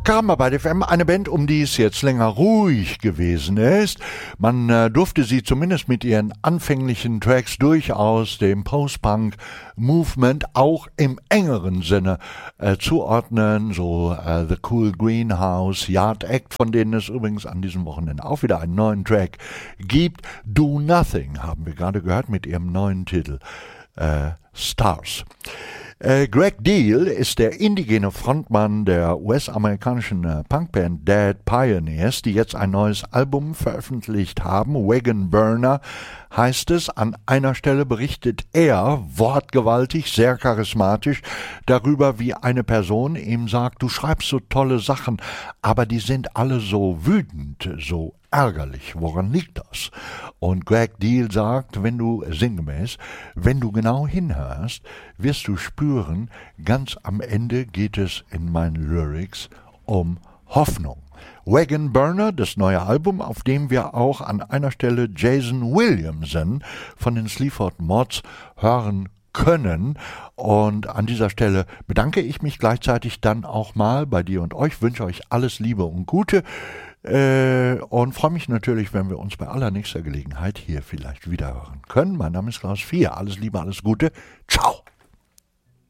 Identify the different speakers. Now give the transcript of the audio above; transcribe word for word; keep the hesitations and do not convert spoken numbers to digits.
Speaker 1: Karma bei F M, eine Band, um die es jetzt länger ruhig gewesen ist. Man äh, durfte sie zumindest mit ihren anfänglichen Tracks durchaus dem Post-Punk-Movement auch im engeren Sinne äh, zuordnen. So äh, The Cool Greenhouse, Yard Act, von denen es übrigens an diesem Wochenende auch wieder einen neuen Track gibt. Do Nothing haben wir gerade gehört mit ihrem neuen Titel äh, Stars. Äh, Greg Deal ist der indigene Frontmann der U S-amerikanischen äh, Punkband Dead Pioneers, die jetzt ein neues Album veröffentlicht haben. Wagon Burner heißt es. An einer Stelle berichtet er, wortgewaltig, sehr charismatisch, darüber, wie eine Person ihm sagt, du schreibst so tolle Sachen, aber die sind alle so wütend, so ärgerlich. Woran liegt das? Und Greg Deal sagt, wenn du, sinngemäß, wenn du genau hinhörst, wirst du spüren, ganz am Ende geht es in meinen Lyrics um Hoffnung. Wagon Burner, das neue Album, auf dem wir auch an einer Stelle Jason Williamson von den Sleaford Mods hören können. Und an dieser Stelle bedanke ich mich gleichzeitig dann auch mal bei dir und euch, wünsche euch alles Liebe und Gute äh, und freue mich natürlich, wenn wir uns bei allernächster Gelegenheit hier vielleicht wieder hören können. Mein Name ist Klaus Vier. Alles Liebe, alles Gute. Ciao.